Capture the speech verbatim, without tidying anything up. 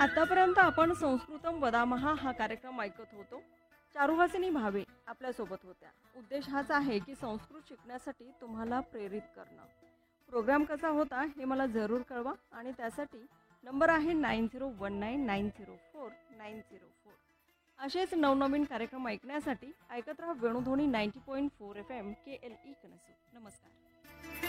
आतापर्यंत आपण संस्कृतम वदामः हा कार्यक्रम ऐकत होतो. चारुहासिनी भावे आपल्यासोबत होत्या. उद्देश हाच आहे की संस्कृत शिकण्यासाठी तुम्हाला प्रेरित करणं. प्रोग्राम कसा होता हे मला जरूर कळवा आणि त्यासाठी नंबर आहे nine zero one nine nine zero four nine zero four. असेच नवनवीन कार्यक्रम ऐकण्यासाठी ऐकत राहा Venudhwani ninety point four F M के एल ई कनसू. नमस्कार.